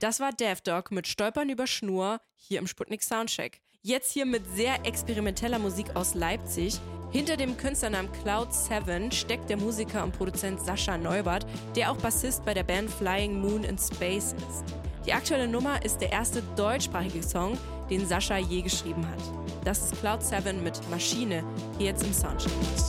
Das war Daft Dog mit Stolpern über Schnur hier im Sputnik Soundcheck. Jetzt hier mit sehr experimenteller Musik aus Leipzig. Hinter dem Künstlernamen Cloud7 steckt der Musiker und Produzent Sascha Neubert, der auch Bassist bei der Band Flying Moon in Space ist. Die aktuelle Nummer ist der erste deutschsprachige Song, den Sascha je geschrieben hat. Das ist Cloud7 mit Maschine, hier jetzt im Soundcheck.